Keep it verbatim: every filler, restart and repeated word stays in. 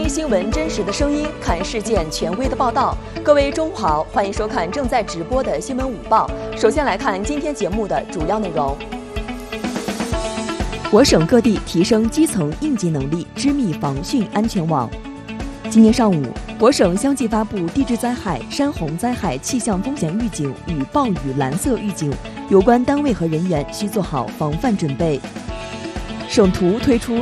听新闻真实的声音，看事件权威的报道。各位中午好，欢迎收看正在直播的新闻午报。首先来看今天节目的主要内容。我省各地提升基层应急能力，织密防汛安全网。今天上午，我省相继发布地质灾害、山洪灾害气象风险预警与暴雨蓝色预警，有关单位和人员需做好防范准备。省图推出